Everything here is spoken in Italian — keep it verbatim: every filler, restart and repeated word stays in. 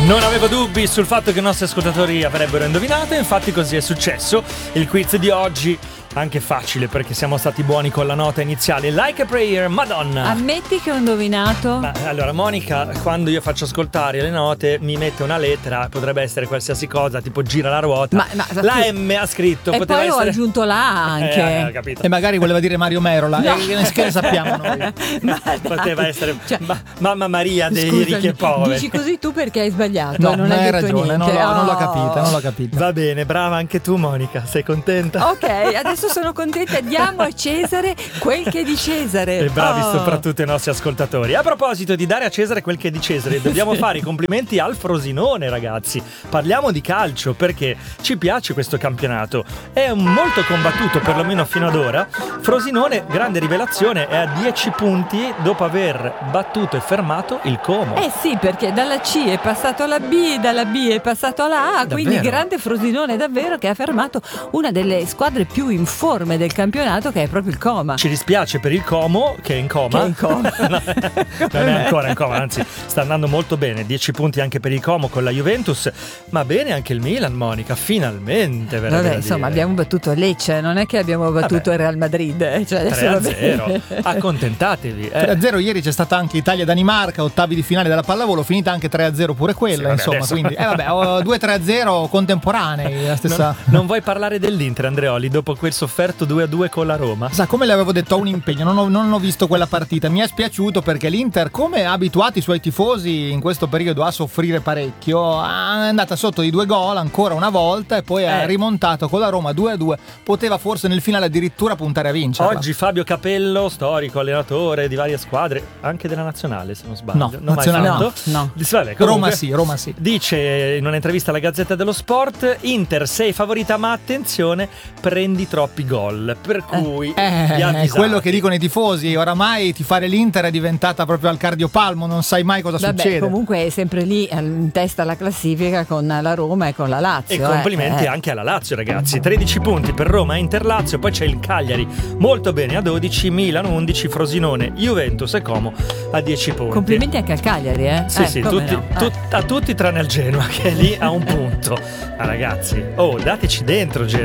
Non avevo dubbi sul fatto che i nostri ascoltatori avrebbero indovinato, infatti così è successo. Il quiz di oggi anche facile perché siamo stati buoni con la nota iniziale. Like a Prayer, Madonna. Ammetti che ho indovinato. Ma allora Monica, quando io faccio ascoltare le note mi mette una lettera, potrebbe essere qualsiasi cosa, tipo gira la ruota. Ma, ma, la M ha scritto, e poteva poi essere... ho aggiunto la A anche. Eh, eh, capito. E magari voleva dire Mario Merola. No. E che ne sappiamo noi? Ma Poteva dai. essere Cioè, ma- Mamma Maria dei scusami, ricchi e poveri. dici così tu perché hai sbagliato. No, non hai hai detto ragione, non niente. l'ho, non l'ho Oh. capita, non l'ho capita. Va bene, brava anche tu Monica, sei contenta? Ok, adesso sono contenta. Diamo a Cesare quel che è di Cesare. E bravi Oh. soprattutto i nostri ascoltatori. A proposito di dare a Cesare quel che è di Cesare, dobbiamo fare i complimenti al Frosinone, ragazzi. Parliamo di calcio perché ci piace questo campionato. È molto combattuto, perlomeno fino ad ora. Frosinone, grande rivelazione, è a dieci punti dopo aver battuto e fermato il Como. Eh sì, perché dalla C è passato alla B, dalla B è passato alla A, quindi Davvero? grande Frosinone davvero che ha fermato una delle squadre più in forme del campionato, che è proprio il Coma. Ci dispiace per il Como che è in coma. Che è in coma. No, non è ancora in coma, anzi sta andando molto bene. dieci punti anche per il Como con la Juventus, ma bene anche il Milan, Monica, finalmente. Vabbè, insomma, abbiamo battuto Lecce, non è che abbiamo battuto il Real Madrid, eh, cioè adesso tre a va bene. zero. Accontentatevi. tre a Eh. zero ieri c'è stata anche Italia-Danimarca, ottavi di finale della pallavolo, finita anche tre a zero pure quella, Sì, vabbè, insomma, adesso- quindi eh vabbè, oh, due tre a zero contemporanei, la stessa. Non, non vuoi parlare dell'Inter, Andreoli, dopo quel sofferto due a due con la Roma? Sa, come le avevo detto, ho un impegno, non ho, non ho visto quella partita, mi è spiaciuto perché l'Inter, come ha abituato i suoi tifosi in questo periodo a soffrire parecchio, è andata sotto di due gol ancora una volta e poi ha Eh. rimontato con la Roma due a due, poteva forse nel finale addirittura puntare a vincere. Oggi Fabio Capello, storico allenatore di varie squadre, anche della nazionale se non sbaglio. No, non mai nazionale fatto. no, no. Dice, vabbè, comunque, Roma sì, Roma sì. Dice in un'intervista alla Gazzetta dello Sport: Inter sei favorita, ma attenzione, prendi troppi gol. Per cui vi Eh, è avvisati. quello che dicono i tifosi, oramai tifare l'Inter è diventata proprio al cardiopalmo, non sai mai cosa Vabbè, succede. comunque è sempre lì in testa alla classifica con la Roma e con la Lazio. E complimenti eh. anche alla Lazio, ragazzi. tredici punti per Roma e Inter Lazio. Poi c'è il Cagliari molto bene a dodici, Milan undici, Frosinone, Juventus e Como a dieci punti. Complimenti anche a Cagliari, eh? Sì, Eh, sì, come tutti, no? Eh. tut- a tutti tranne il Genoa che è lì a un punto. Ma ragazzi, oh, dateci dentro Genoa.